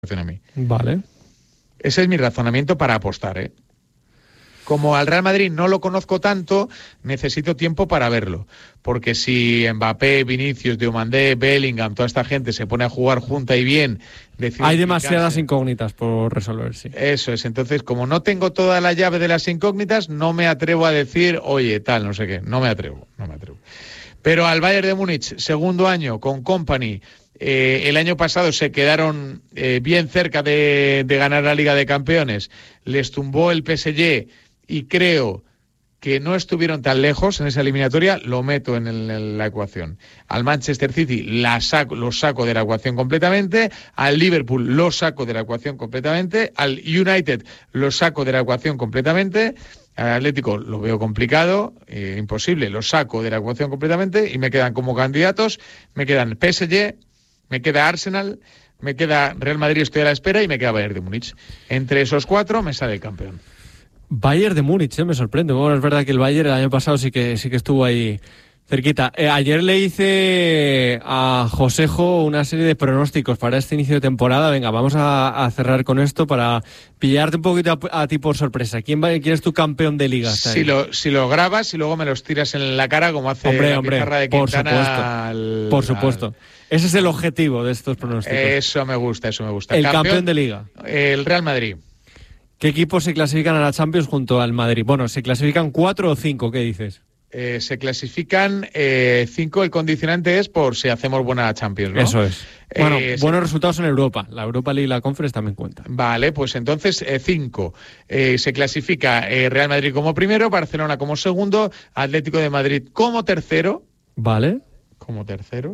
a mí. Vale. Ese es mi razonamiento para apostar, ¿eh? Como al Real Madrid no lo conozco tanto, necesito tiempo para verlo. Porque si Mbappé, Vinicius, Diomandé, Bellingham, toda esta gente se pone a jugar junta y bien... Hay demasiadas incógnitas por resolver, sí. Eso es. Entonces, como no tengo toda la llave de las incógnitas, no me atrevo a decir, oye, tal, no sé qué. No me atrevo. Pero al Bayern de Múnich, segundo año, con Kompany... el año pasado se quedaron bien cerca de ganar la Liga de Campeones, les tumbó el PSG y creo que no estuvieron tan lejos en esa eliminatoria, lo meto en la ecuación. Al Manchester City lo saco de la ecuación completamente, al Liverpool lo saco de la ecuación completamente, al United lo saco de la ecuación completamente, al Atlético lo veo complicado, imposible, lo saco de la ecuación completamente y me quedan como candidatos, me quedan PSG, me queda Arsenal, me queda Real Madrid, estoy a la espera, y me queda Bayern de Múnich. Entre esos cuatro me sale el campeón. Bayern de Múnich, me sorprende. Bueno, es verdad que el Bayern el año pasado sí que estuvo ahí cerquita. Ayer le hice a Josejo una serie de pronósticos para este inicio de temporada. Venga, vamos a cerrar con esto para pillarte un poquito a ti por sorpresa. ¿Quién es tu campeón de liga? Si lo grabas y luego me los tiras en la cara como hace la pizarra de Quintana. Por supuesto. Ese es el objetivo de estos pronósticos. Eso me gusta. El campeón de liga. El Real Madrid. ¿Qué equipos se clasifican a la Champions junto al Madrid? Bueno, ¿se clasifican 4 o 5? ¿Qué dices? Se clasifican 5. El condicionante es por si hacemos buena Champions, ¿no? Eso es. Bueno, buenos resultados en Europa. La Europa League y la Conference también cuentan. Vale, pues entonces 5. Se clasifica Real Madrid como primero, Barcelona como segundo, Atlético de Madrid como tercero. Vale. Como tercero.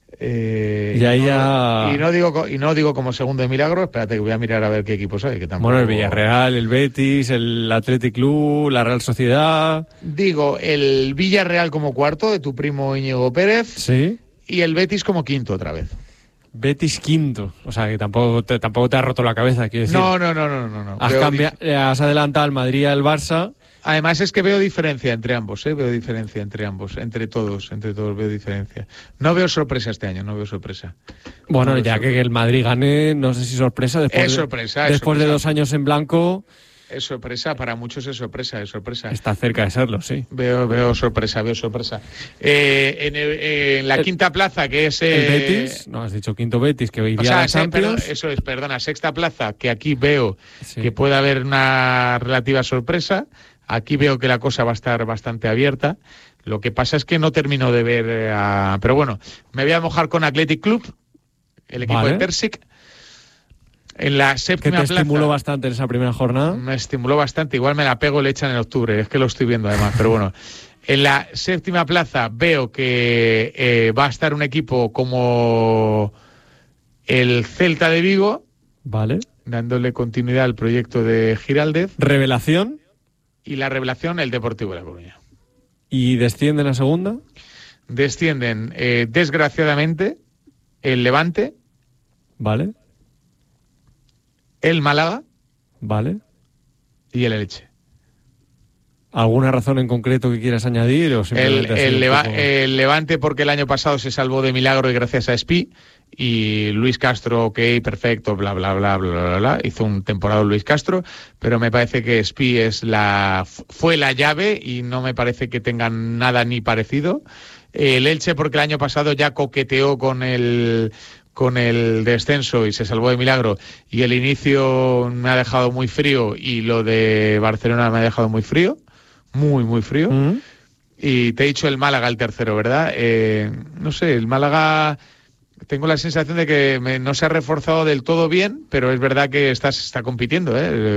Y no digo como segundo de milagro. Espérate que voy a mirar a ver qué equipos hay. Que tampoco... Bueno, el Villarreal, el Betis, el Athletic Club, la Real Sociedad. Digo, el Villarreal como cuarto, de tu primo Íñigo Pérez. Sí. Y el Betis como quinto otra vez. Betis quinto. O sea, que tampoco te ha roto la cabeza, quiero decir. No. Has adelantado al Madrid y al Barça. Además es que veo diferencia entre ambos, entre todos veo diferencia. No veo sorpresa este año, Bueno, ya que el Madrid gane, no sé si sorpresa. Después de 2 años en blanco. Es sorpresa, para muchos es sorpresa. Está cerca de serlo, sí. Veo sorpresa. En la quinta plaza, que es... el Betis, no has dicho quinto Betis, que iría a la Champions. Sexta plaza, que aquí veo que puede haber una relativa sorpresa. Aquí veo que la cosa va a estar bastante abierta. Lo que pasa es que no termino de ver... pero bueno, me voy a mojar con Athletic Club, el equipo de Terzic. En la séptima plaza... ¿Que te estimuló bastante en esa primera jornada? Me estimuló bastante. Igual me la pego, le echan en octubre. Es que lo estoy viendo además, pero bueno. En la séptima plaza veo que va a estar un equipo como el Celta de Vigo. Vale. Dándole continuidad al proyecto de Giraldez. ¿Revelación? Y la revelación, el Deportivo de La Coruña. ¿Y descienden a segunda? Descienden, desgraciadamente, el Levante. Vale. El Málaga. Vale. Y el Elche. ¿Alguna razón en concreto que quieras añadir? O el Levante porque el año pasado se salvó de milagro y gracias a Espi. Y Luis Castro, ok, perfecto, bla, bla, bla, bla, bla, bla. Hizo un temporada Luis Castro, pero me parece que Espi fue la llave y no me parece que tengan nada ni parecido. El Elche porque el año pasado ya coqueteó con el descenso y se salvó de milagro, y el inicio me ha dejado muy frío, y lo de Barcelona me ha dejado muy frío, muy frío. Y te he dicho el Málaga, el tercero, ¿verdad? No sé, el Málaga tengo la sensación de que no se ha reforzado del todo bien, pero es verdad que está compitiendo,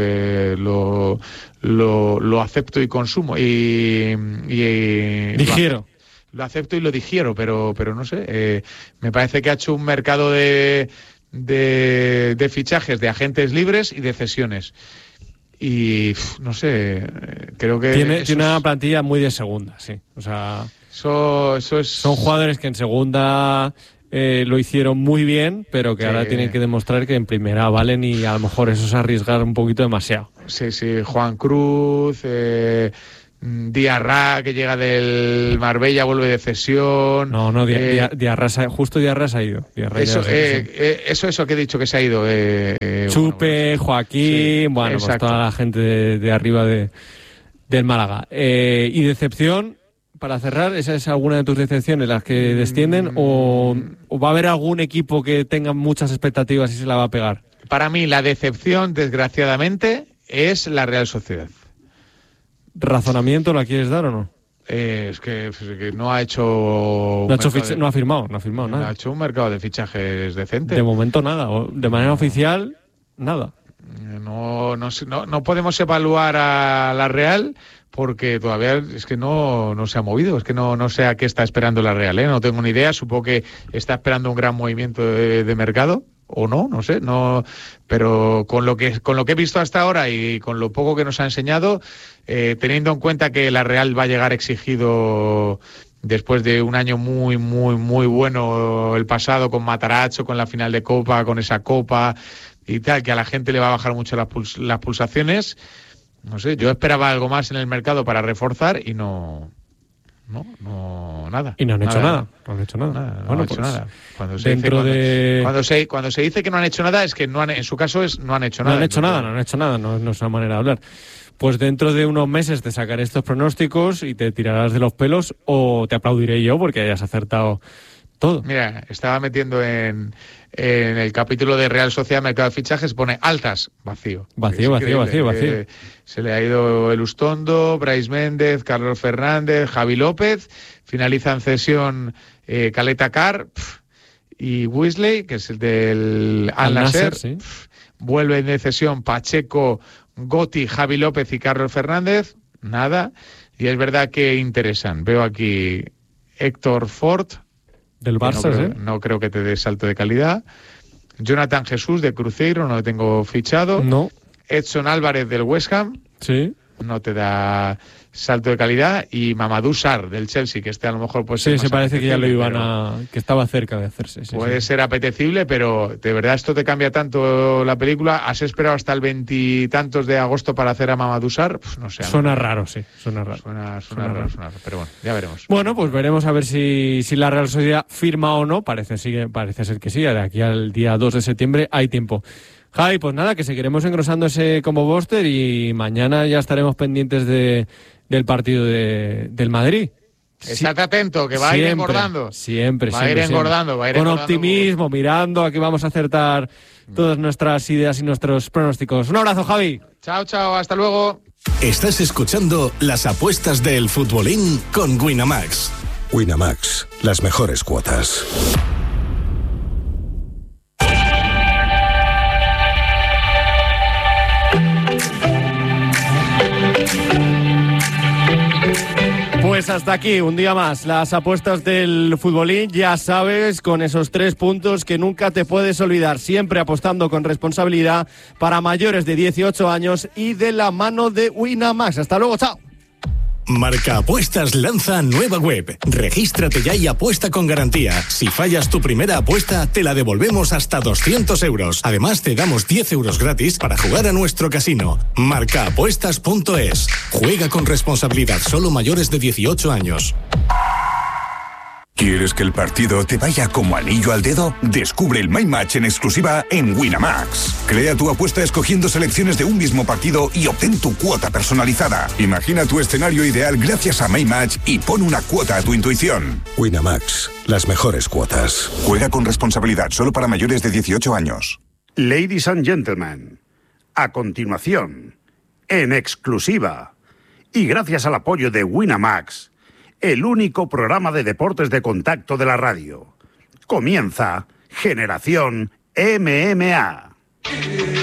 lo acepto y consumo y digiero. Lo acepto y lo digiero, pero no sé. Me parece que ha hecho un mercado de fichajes, de agentes libres y de cesiones. Y no sé, creo que... Tiene una plantilla muy de segunda, sí. O sea, eso es... Son jugadores que en segunda lo hicieron muy bien, pero que ahora tienen que demostrar que en primera valen, y a lo mejor eso es arriesgar un poquito demasiado. Sí, Juan Cruz... Diarra, que llega del Marbella, vuelve de cesión. No, Diarra ha ido. Eso que he dicho que se ha ido. Chupe, Joaquín, pues toda la gente de arriba del Málaga. ¿Y decepción? Para cerrar, ¿esa es alguna de tus decepciones, las que descienden? ¿O va a haber algún equipo que tenga muchas expectativas y se la va a pegar? Para mí, la decepción, desgraciadamente, es la Real Sociedad. ¿Razonamiento la quieres dar o no? Es que no ha hecho... No ha firmado nada. No ha hecho un mercado de fichajes decente. De momento nada. De manera oficial, nada. No podemos evaluar a la Real porque todavía es que no se ha movido. Es que no sé a qué está esperando la Real, ¿eh? No tengo ni idea. Supongo que está esperando un gran movimiento de mercado. O no sé, pero con lo que he visto hasta ahora y con lo poco que nos ha enseñado, teniendo en cuenta que la Real va a llegar exigido después de un año muy, muy, muy bueno el pasado, con Matarazzo, con la final de Copa, con esa Copa y tal, que a la gente le va a bajar mucho las pulsaciones. No sé, yo esperaba algo más en el mercado para reforzar y nada. Y no han hecho nada. Cuando se dice que no han hecho nada, es que en su caso no han hecho nada. No han hecho nada, no es una manera de hablar. Pues dentro de unos meses te sacaré estos pronósticos y te tirarás de los pelos o te aplaudiré yo porque hayas acertado todo. Mira, estaba metiendo en el capítulo de Real Sociedad Mercado de Fichajes, pone altas, vacío. Vacío. Se le ha ido Elustondo, Brais Méndez, Carlos Fernández, Javi López, finaliza en cesión Caleta Carr y Weasley, que es el del Al-Nassr. Sí. Vuelve de cesión Pacheco, Gotti, Javi López y Carlos Fernández, nada. Y es verdad que interesan. Veo aquí Héctor Ford, del Barça, no creo que te dé salto de calidad. Jonathan Jesús de Cruzeiro, no lo tengo fichado. No. Edson Álvarez del West Ham. Sí. No te da salto de calidad. Y Mamadou Sarr del Chelsea, que a lo mejor puede ser. Sí, se parece que ya lo iban que estaba cerca de hacerse. Puede ser apetecible, pero de verdad esto te cambia tanto la película. ¿Has esperado hasta el 20 y tantos de agosto para hacer a Mamadou Sarr? Pues no sé. Suena raro, sí. Suena raro. Pero bueno, ya veremos. Bueno, pues veremos a ver si la Real Sociedad firma o no. Parece ser que sí. De aquí al día 2 de septiembre hay tiempo. Javi, pues nada, que seguiremos engrosando ese combo booster y mañana ya estaremos pendientes del partido del Madrid. Estate atento, que va a ir engordando. Siempre. Va a ir engordando. Con optimismo, mirando a que vamos a acertar todas nuestras ideas y nuestros pronósticos. Un abrazo, Javi. Chao, hasta luego. Estás escuchando las apuestas del futbolín con Winamax. Winamax, las mejores cuotas. Pues hasta aquí, un día más, las apuestas del futbolín, ya sabes, con esos 3 puntos que nunca te puedes olvidar, siempre apostando con responsabilidad para mayores de 18 años y de la mano de Winamax. Hasta luego, chao. Marca Apuestas lanza nueva web. Regístrate ya y apuesta con garantía. Si fallas tu primera apuesta, te la devolvemos hasta 200 euros. Además, te damos 10 euros gratis para jugar a nuestro casino. Marcaapuestas.es. Juega con responsabilidad, solo mayores de 18 años. ¿Quieres que el partido te vaya como anillo al dedo? Descubre el My Match en exclusiva en Winamax. Crea tu apuesta escogiendo selecciones de un mismo partido y obtén tu cuota personalizada. Imagina tu escenario ideal gracias a My Match y pon una cuota a tu intuición. Winamax, las mejores cuotas. Juega con responsabilidad, solo para mayores de 18 años. Ladies and gentlemen, a continuación, en exclusiva, y gracias al apoyo de Winamax, el único programa de deportes de contacto de la radio. Comienza Generación MMA.